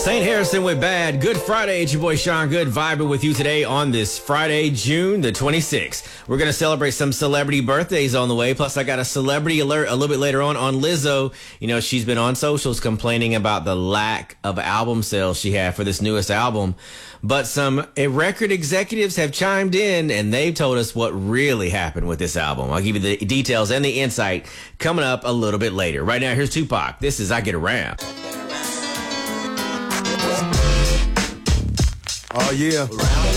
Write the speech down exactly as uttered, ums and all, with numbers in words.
Saint Harrison with Bad. Good Friday. It's your boy Sean Good vibing with you today on this Friday, June the twenty-sixth. We're going to celebrate some celebrity birthdays on the way. Plus, I got a celebrity alert a little bit later on on Lizzo. You know, she's been on socials complaining about the lack of album sales she had for this newest album. But some record executives have chimed in and they've told us what really happened with this album. I'll give you the details and the insight coming up a little bit later. Right now, here's Tupac. This is I Get Around. Oh, yeah.